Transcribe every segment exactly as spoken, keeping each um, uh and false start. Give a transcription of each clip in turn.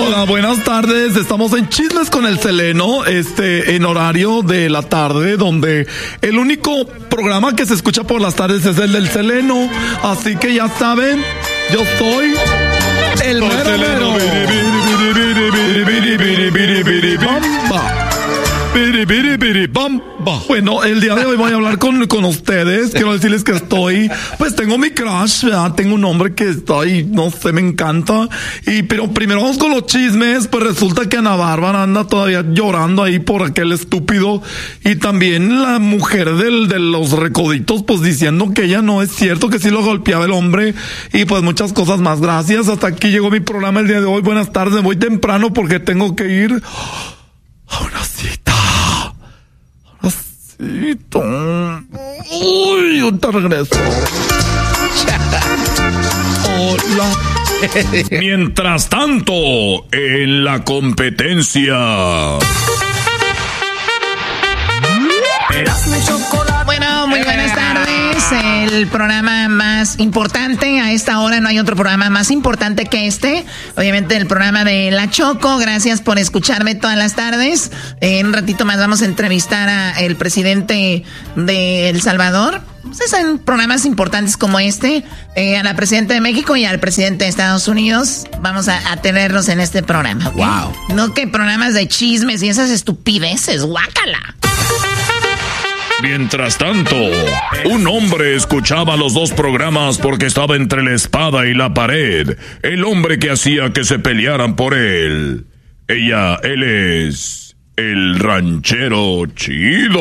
Hola, buenas tardes. Estamos en Chismes con el Seleno, este, en horario de la tarde, donde el único programa que se escucha por las tardes es el del Seleno. Así que ya saben, yo soy el mero mero. Bueno, el día de hoy voy a hablar con, con ustedes. Quiero decirles que estoy, pues tengo mi crush, ¿verdad? Tengo un hombre que estoy, no sé, me encanta. Y, pero primero vamos con los chismes. Pues resulta que Ana Bárbara anda todavía llorando ahí por aquel estúpido. Y también la mujer del, de los recoditos, pues diciendo que ella no es cierto, que sí lo golpeaba el hombre. Y pues muchas cosas más. Gracias. Hasta aquí llegó mi programa el día de hoy. Buenas tardes. Voy temprano porque tengo que ir a una cita. Una cita. Uy, yo te regreso. Hola. Mientras tanto, en la competencia. Bueno, muy buenas tardes. El programa más importante a esta hora, no hay otro programa más importante que este. Obviamente el programa de La Choco. Gracias por escucharme todas las tardes. En un ratito más vamos a entrevistar a el presidente de El Salvador. Ustedes saben programas importantes como este, eh, a la presidenta de México y al presidente de Estados Unidos. Vamos a, a tenerlos en este programa, ¿okay? Wow. No que programas de chismes y esas estupideces, guácala. Mientras tanto, un hombre escuchaba los dos programas porque estaba entre la espada y la pared. El hombre que hacía que se pelearan por él. Ella, él es el ranchero chido.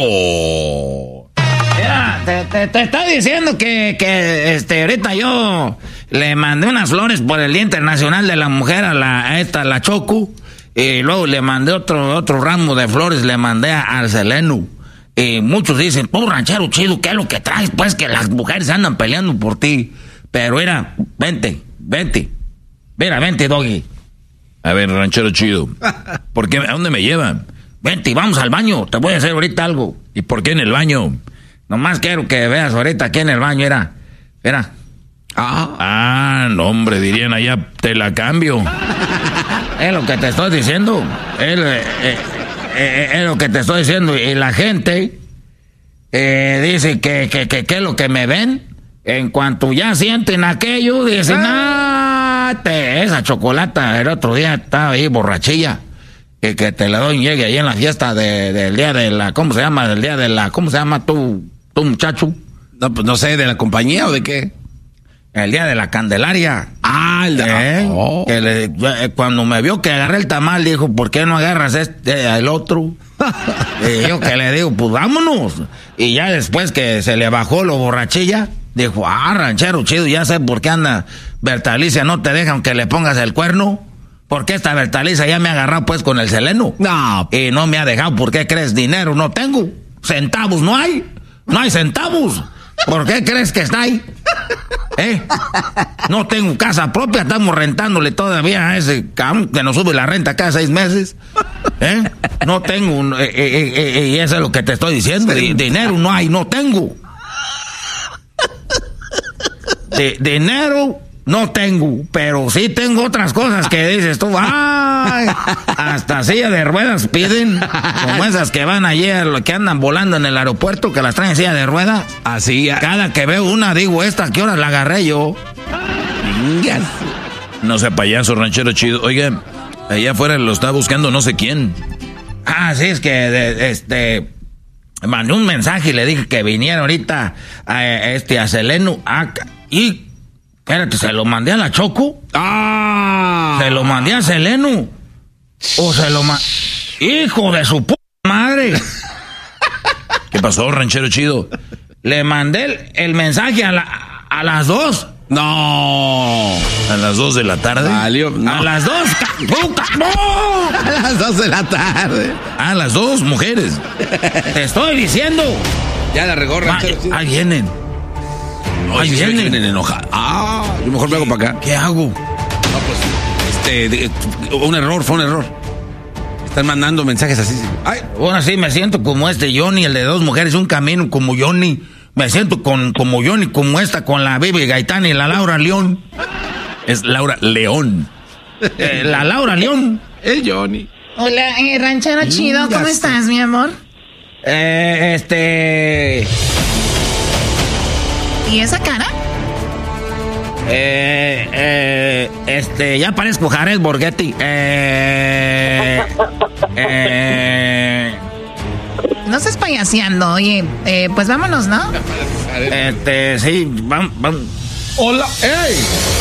Mira, te, te, te estoy diciendo que, que este, ahorita yo le mandé unas flores por el Día Internacional de la Mujer a, la, a esta, la Choco. Y luego le mandé otro, otro ramo de flores, le mandé a, al Seleno. Y muchos dicen, oh, ranchero chido, ¿qué es lo que traes? Pues que las mujeres andan peleando por ti. Pero era, vente, vente. Mira, vente, Doggy. A ver, ranchero chido, ¿por qué? ¿A dónde me llevan? Vente, vamos al baño, te voy a hacer ahorita algo. ¿Y por qué en el baño? Nomás quiero que veas ahorita aquí en el baño, era, era. Ah, ah, no, hombre, dirían allá, te la cambio. Es lo que te estoy diciendo. Es, eh, eh, eh, es lo que te estoy diciendo. Y la gente eh, dice que, que, que, que es lo que me ven. En cuanto ya sienten aquello, dicen, ah, te, esa chocolata. El otro día estaba ahí borrachilla. Que, que te la doy y llegue ahí en la fiesta de, del día de la, ¿cómo se llama? Del día de la, ¿cómo se llama tu, tu muchacho? No, pues no sé, ¿de la compañía o de qué? El día de la Candelaria. Ah, el de... ¿Eh? Oh. Que le, cuando me vio que agarré el tamal, dijo, ¿por qué no agarras este, el otro? Y yo que le digo, pues vámonos. Y ya después que se le bajó lo borrachilla, dijo, ah, ranchero chido, ya sé por qué anda Bertalicia, no te dejan que le pongas el cuerno. Porque esta Bertalicia ya me ha agarrado pues con el Seleno. No. Y no me ha dejado, ¿por qué crees? Dinero no tengo. Centavos no hay. No hay centavos. ¿Por qué crees que está ahí? ¿Eh? No tengo casa propia, estamos rentándole todavía a ese cabrón que nos sube la renta cada seis meses. ¿Eh? No tengo, un, eh, eh, eh, y eso es lo que te estoy diciendo. D- dinero no hay, no tengo. De, dinero no tengo, pero sí tengo otras cosas que dices tú, ay, hasta silla de ruedas piden, como esas que van allí, que andan volando en el aeropuerto, que las traen en silla de ruedas. Así. Cada que veo una, digo, esta, ¿qué horas la agarré yo? No sé, payaso, ranchero chido. Oiga, allá afuera lo está buscando no sé quién. Ah, sí, es que, de, este, mandé un mensaje y le dije que viniera ahorita a, este, a Seleno, a, y... Espérate, ¿se lo mandé a la Choco? ¡Ah! ¿Se lo mandé a Seleno? ¿O se lo mandé? ¡Hijo de su p*** madre! ¿Qué pasó, ranchero chido? Le mandé el, el mensaje a, la, a las dos. ¡No! ¿A las dos de la tarde? Valió, no. A las dos. Ca- ¡No! A las dos de la tarde. Ah, las dos mujeres. Te estoy diciendo. Ya la regó, ranchero chido. Ahí vienen. No, Ahí sí se vienen. vienen enojados. Ah, yo mejor me hago para acá. ¿Qué hago? No, pues, este, de- un error, fue un error. Están mandando mensajes así. Ay, Bueno, sí, me siento como este Johnny, el de dos mujeres, un camino como Johnny. Me siento con, como Johnny, como esta, con la Bibi Gaitán y la Laura León. Es Laura León. Eh, la Laura León. El Johnny. Hola, eh, ranchero chido, ¿cómo estás, mi amor? Eh, este... ¿Y esa cara? Eh, eh, este, ya parezco Jared Borghetti. Eh, eh, No estés payaseando, oye, eh, pues vámonos, ¿no? este, sí, vamos, vamos. Hola, ¡ey!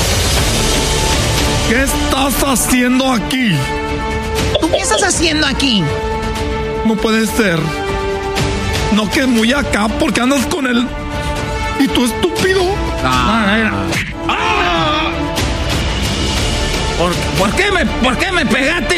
¿Qué estás haciendo aquí? ¿Tú qué estás haciendo aquí? No puede ser. No, que muy acá porque andas con él. ¿Y tú, estúpido? Ah, ah, ¿Por, ¿por qué me, por qué me pegaste?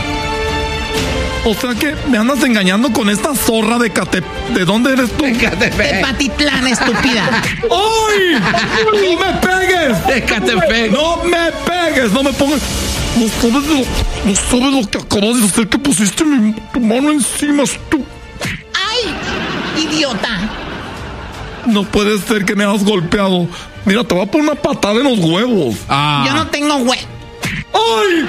O sea que me andas engañando con esta zorra de Cate... ¿De dónde eres tú? De Patitlán, estúpida. ¡Ay! ¡No me pegues! De Catepec. ¡No me pegues! ¡No me pongas! No sabes lo, no sabes lo que acabas de hacer, que pusiste mi, tu mano encima, tú. ¡Ay! ¡Idiota! No puede ser que me hayas golpeado. Mira, te voy a poner una patada en los huevos. Ah. Yo no tengo hue... ¡Ay!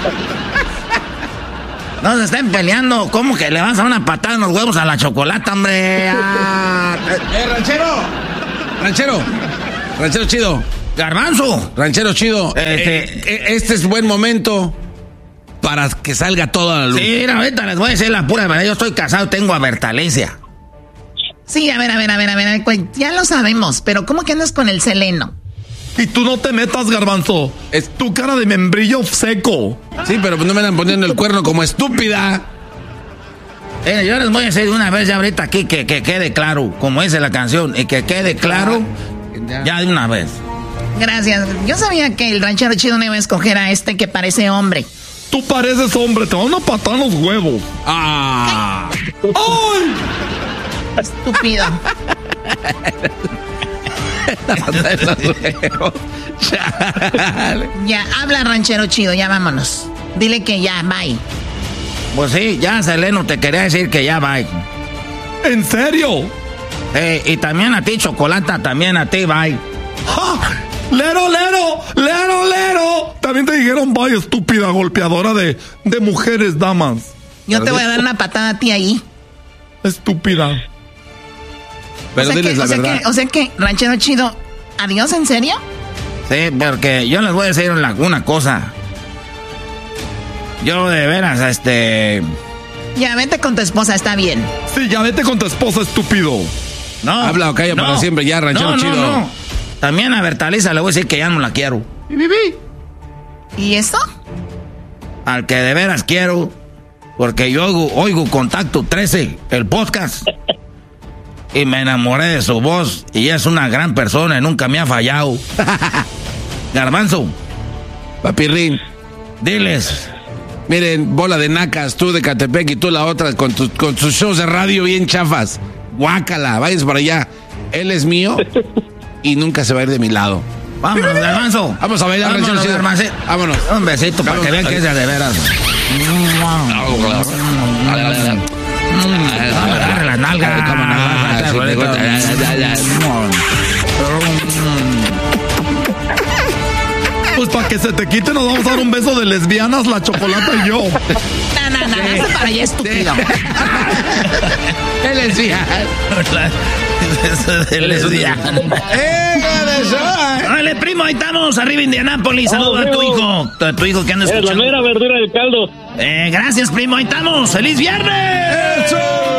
No se estén peleando. ¿Cómo que le vas a dar una patada en los huevos a la chocolata, hombre? Ah, ¡Eh, ranchero! ¡Ranchero! ¡Ranchero chido! Garbanzo. Ranchero chido. Este- Eh, eh, este es buen momento para que salga toda la luz. Sí, mira, ahorita les voy a decir la pura verdad. Yo estoy casado, tengo a Bertalencia. Sí, a ver, a ver, a ver, a ver, a ver, pues, ya lo sabemos, pero ¿cómo que andas con el Seleno? Y tú no te metas, Garbanzo. Es tu cara de membrillo seco. Sí, pero no me andan poniendo el cuerno como estúpida. Eh, yo les voy a decir de una vez ya ahorita aquí que, que quede claro, como dice la canción, y que quede claro ya de una vez. Gracias. Yo sabía que el ranchero chido no iba a escoger a este que parece hombre. Tú pareces hombre, te va a dar una patada en los huevos. Ah. ¡Ay! Estúpido. Ya, habla ranchero chido, ya vámonos. Dile que ya, bye. Pues sí, ya Seleno te quería decir que ya bye. ¿En serio? Eh, y también a ti, Chocolata, también a ti, bye. ¡Ja! ¡Lero, lero! ¡Lero, lero! También te dijeron, vaya, estúpida golpeadora de, de mujeres, damas. Yo te voy a dar una patada a ti ahí. Estúpida. Pero o sea diles que, la o sea verdad. que, o sea que, ranchero chido, adiós, ¿en serio? Sí, porque yo les voy a decir una, una cosa. Yo de veras, este... Ya, vete con tu esposa, está bien. Sí, ya vete con tu esposa, estúpido. No. Habla o calla no, para siempre, ya, ranchero no, no, chido. no. También a Bertaliza le voy a decir que ya no la quiero. ¿Y eso? Al que de veras quiero, porque yo oigo, oigo Contacto trece, el podcast, y me enamoré de su voz, y es una gran persona y nunca me ha fallado. Garbanzo, Papirrín. diles. Miren, bola de nacas, tú de Catepec y tú la otra con, tu, con tus shows de radio bien chafas. Guácala, váyanse para allá. Él es mío y nunca se va a ir de mi lado. Vámonos, Garbanzo. Vamos a bailar, Vámonos, ranchero chido. Garbanzo. Vámonos. Un besito para que vean que es de veras. Agarre la nalga. Pues para que se te quite nos vamos a dar un beso de lesbianas, la Chocolata y yo. No, no, no, hazte para allá, estúpido. Él es hija. Él es Órale, primo, ahí estamos, arriba Indianápolis. Saluda a tu hijo. A tu hijo que anda Es la escuchando. mera verdura del caldo. Eh, gracias, primo, ahí estamos. ¡Feliz viernes!